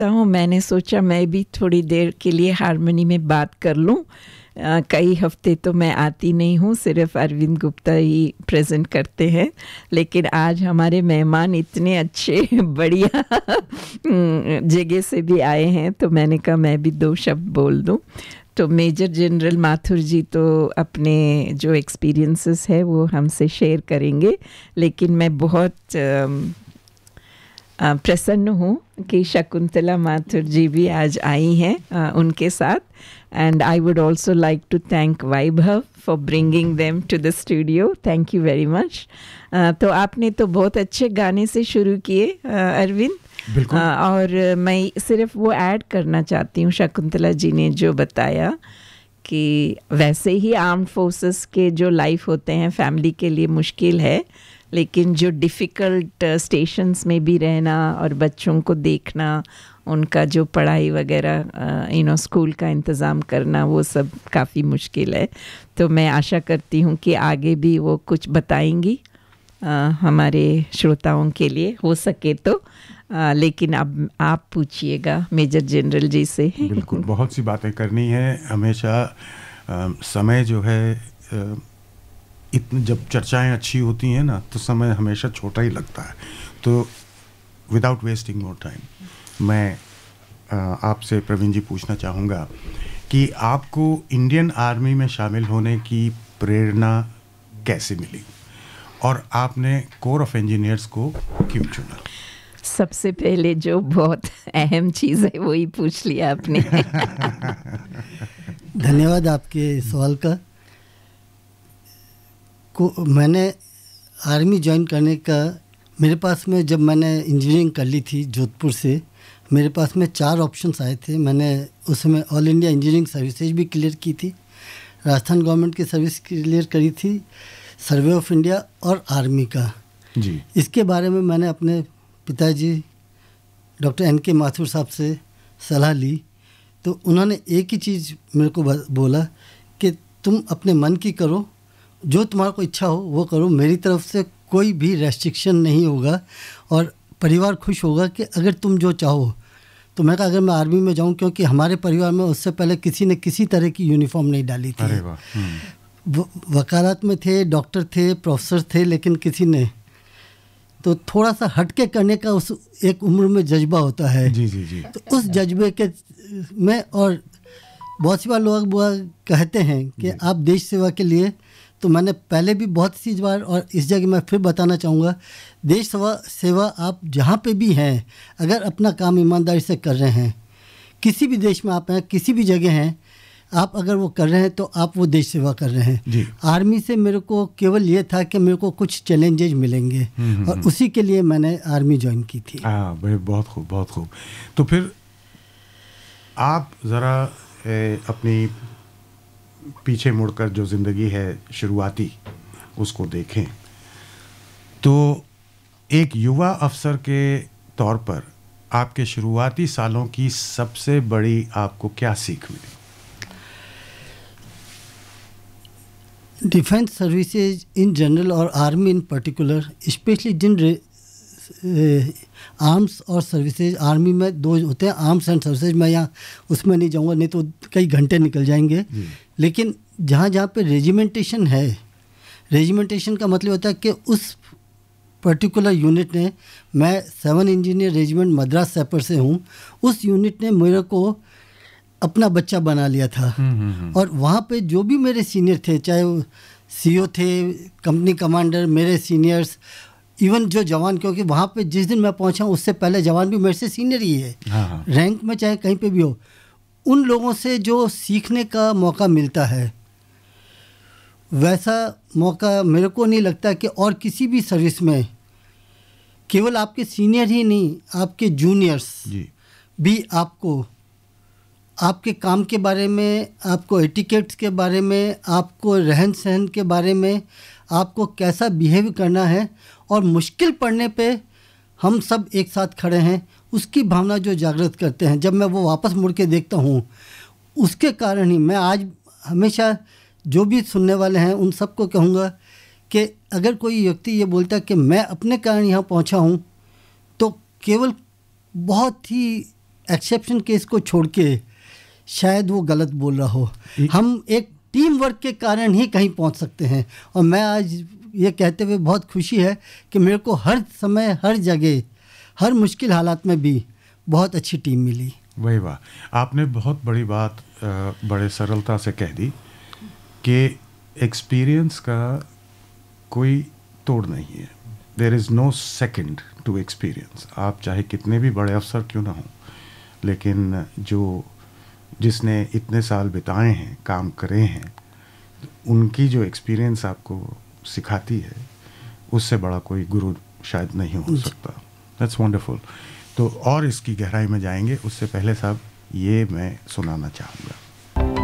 हूँ, मैंने सोचा मैं भी थोड़ी देर के लिए हारमोनी में बात कर लूँ। कई हफ्ते तो मैं आती नहीं हूँ, सिर्फ अरविंद गुप्ता ही प्रेजेंट करते हैं, लेकिन आज हमारे मेहमान इतने अच्छे बढ़िया जगह से भी आए हैं, तो मैंने कहा मैं भी 2 शब्द बोल दूँ। तो मेजर जनरल माथुर जी तो अपने जो एक्सपीरियंसेस है वो हमसे शेयर करेंगे, लेकिन मैं बहुत प्रसन्न हूँ कि शकुंतला माथुर जी भी आज आई हैं उनके साथ। And I would also like to thank Vaibhav for bringing them to the studio. Thank you very much. तो आपने तो बहुत अच्छे गाने से शुरू किए अरविंद, और मैं सिर्फ वो ऐड करना चाहती हूँ, शकुंतला जी ने जो बताया कि वैसे ही आर्म्ड फोर्सेस के जो लाइफ होते हैं फैमिली के लिए मुश्किल है, लेकिन जो डिफ़िकल्ट स्टेशंस में भी रहना और बच्चों को देखना, उनका जो पढ़ाई वगैरह स्कूल का इंतज़ाम करना, वो सब काफ़ी मुश्किल है। तो मैं आशा करती हूँ कि आगे भी वो कुछ बताएंगी हमारे श्रोताओं के लिए, हो सके तो। लेकिन अब आप पूछिएगा मेजर जनरल जी से। बिल्कुल, बहुत सी बातें करनी है। हमेशा समय जो है इतनी जब चर्चाएं अच्छी होती हैं ना, तो समय हमेशा छोटा ही लगता है। तो विदाउट वेस्टिंग मोर टाइम मैं आपसे प्रवीण जी पूछना चाहूँगा कि आपको इंडियन आर्मी में शामिल होने की प्रेरणा कैसे मिली और आपने कोर ऑफ इंजीनियर्स को क्यों चुना? सबसे पहले जो बहुत अहम चीज़ है वही पूछ लिया आपने। धन्यवाद आपके सवाल का। मैंने आर्मी ज्वाइन करने का, मेरे पास में जब मैंने इंजीनियरिंग कर ली थी जोधपुर से, मेरे पास में 4 ऑप्शंस आए थे। मैंने उसमें ऑल इंडिया इंजीनियरिंग सर्विसेज भी क्लियर की थी, राजस्थान गवर्नमेंट की सर्विस क्लियर करी थी, सर्वे ऑफ इंडिया और आर्मी का जी। इसके बारे में मैंने अपने पिताजी डॉक्टर NK माथुर साहब से सलाह ली, तो उन्होंने एक ही चीज़ मेरे को बोला कि तुम अपने मन की करो, जो तुम्हारा को इच्छा हो वो करो, मेरी तरफ से कोई भी रेस्ट्रिक्शन नहीं होगा और परिवार खुश होगा कि अगर तुम जो चाहो। तो मैं कहा अगर मैं आर्मी में जाऊं, क्योंकि हमारे परिवार में उससे पहले किसी ने किसी तरह की यूनिफॉर्म नहीं डाली थी। अरे वाह। वकालत में थे, डॉक्टर थे, प्रोफेसर थे, लेकिन किसी ने, तो थोड़ा सा हटके करने का उस एक उम्र में जज्बा होता है। जी जी जी। तो उस जज्बे के में, और बहुत सी बार लोग कहते हैं कि आप देश सेवा के लिए, तो मैंने पहले भी बहुत सी बार और इस जगह मैं फिर बताना चाहूँगा, देश सेवा आप जहाँ पे भी हैं, अगर अपना काम ईमानदारी से कर रहे हैं, किसी भी देश में आप हैं, किसी भी जगह हैं, आप अगर वो कर रहे हैं तो आप वो देश सेवा कर रहे हैं जी। आर्मी से मेरे को केवल ये था कि मेरे को कुछ चैलेंजेज मिलेंगे और उसी के लिए मैंने आर्मी ज्वाइन की थी। हाँ, बहुत खूब, बहुत खूब। तो फिर आप ज़रा अपनी पीछे मुड़कर जो ज़िंदगी है शुरुआती, उसको देखें तो एक युवा अफसर के तौर पर आपके शुरुआती सालों की सबसे बड़ी आपको क्या सीख मिली? डिफेंस सर्विसेज इन जनरल और आर्मी इन पर्टिकुलर, स्पेशली जिन आर्म्स और सर्विसेज, आर्मी में 2 होते हैं, आर्म्स एंड सर्विसेज, मैं यहाँ उसमें नहीं जाऊँगा, नहीं तो कई घंटे निकल जाएंगे। लेकिन जहाँ जहाँ पे रेजिमेंटेशन है, रेजिमेंटेशन का मतलब होता है कि उस पर्टिकुलर यूनिट ने, मैं 7 इंजीनियर रेजिमेंट मद्रास सैपर से हूँ, उस यूनिट ने मेरे को अपना बच्चा बना लिया था। और वहाँ पे जो भी मेरे सीनियर थे, चाहे वो CO थे, कंपनी कमांडर, मेरे सीनियर्स, इवन जो जवान, क्योंकि वहाँ पे जिस दिन मैं पहुँचा उससे पहले जवान भी मेरे से सीनियर ही है, रैंक में चाहे कहीं पे भी हो, उन लोगों से जो सीखने का मौका मिलता है, वैसा मौका मेरे को नहीं लगता कि और किसी भी सर्विस में, केवल आपके सीनियर ही नहीं, आपके जूनियर्स भी आपको आपके काम के बारे में, आपको एटिकेट्स के बारे में, आपको रहन सहन के बारे में, आपको कैसा बिहेव करना है, और मुश्किल पड़ने पे हम सब एक साथ खड़े हैं, उसकी भावना जो जागृत करते हैं, जब मैं वो वापस मुड़ के देखता हूँ, उसके कारण ही मैं आज हमेशा जो भी सुनने वाले हैं उन सबको कहूँगा कि अगर कोई व्यक्ति ये बोलता है कि मैं अपने कारण यहाँ पहुँचा हूँ, तो केवल बहुत ही एक्सेप्शन केस को छोड़ के शायद वो गलत बोल रहा हो। हम एक टीम वर्क के कारण ही कहीं पहुंच सकते हैं। और मैं आज ये कहते हुए बहुत खुशी है कि मेरे को हर समय, हर जगह, हर मुश्किल हालात में भी बहुत अच्छी टीम मिली। वही वाह, आपने बहुत बड़ी बात बड़े सरलता से कह दी कि एक्सपीरियंस का कोई तोड़ नहीं है। There is no second to experience. आप चाहे कितने भी बड़े अफसर क्यों ना हों, लेकिन जिसने इतने साल बिताए हैं, काम करे हैं, उनकी जो एक्सपीरियंस आपको सिखाती है, उससे बड़ा कोई गुरु शायद नहीं हो सकता। That's wonderful. तो और इसकी गहराई में जाएंगे, उससे पहले साहब ये मैं सुनाना चाहूँगा।